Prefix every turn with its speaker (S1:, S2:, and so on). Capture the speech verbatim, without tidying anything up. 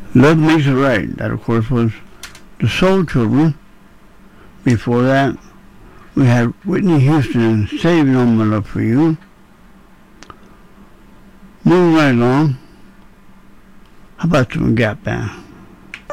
S1: Love Makes It Right. That, of course, was the Soul Children. Before that, we had Whitney Houston and Saving All My Love for You. Moving right along, how about some Gap Band?